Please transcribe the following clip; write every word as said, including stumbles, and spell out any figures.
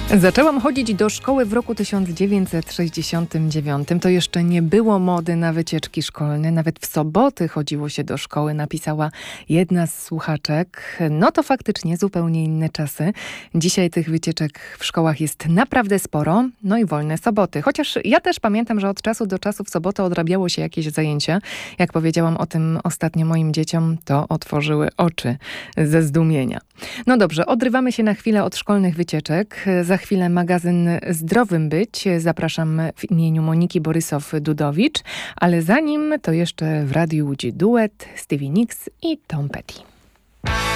Zaczęłam chodzić do szkoły w roku tysiąc dziewięćset sześćdziesiątym dziewiątym. To jeszcze nie było mody na wycieczki szkolne. Nawet w soboty chodziło się do szkoły, napisała jedna z słuchaczek. No to faktycznie zupełnie inne czasy. Dzisiaj tych wycieczek w szkołach jest naprawdę sporo. No i wolne soboty. Chociaż ja też pamiętam, że od czasu do czasu w sobotę odrabiało się jakieś zajęcia. Jak powiedziałam o tym ostatnio moim dzieciom, to otworzyły oczy ze zdumienia. No dobrze, odrywamy się na chwilę od szkolnych wycieczek. Za chwilę magazyn Zdrowym Być. Zapraszam w imieniu Moniki Borysow-Dudowicz. Ale zanim, to jeszcze w Radiu Łódź duet Stevie Nicks i Tom Petty.